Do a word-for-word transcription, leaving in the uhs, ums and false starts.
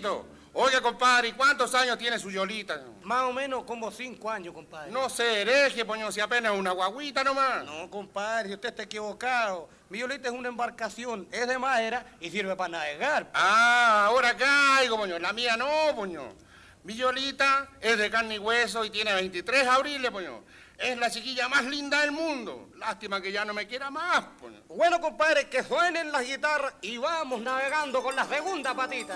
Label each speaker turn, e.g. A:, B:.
A: Yolito. Oiga, compadre, ¿y cuántos años tiene su Yolita?
B: Más o menos como cinco años, compadre.
A: No se hereje, poño, si apenas una guaguita nomás.
B: No, compadre, si usted está equivocado. Mi Yolita es una embarcación, es de madera y sirve para navegar.
A: Ah, ahora caigo, poño. La mía no, poño. Mi Yolita es de carne y hueso y tiene veintitrés abriles, poño. Es la chiquilla más linda del mundo. Lástima que ya no me quiera más, poño.
B: Bueno, compadre, que suenen las guitarras y vamos navegando con la segunda patita.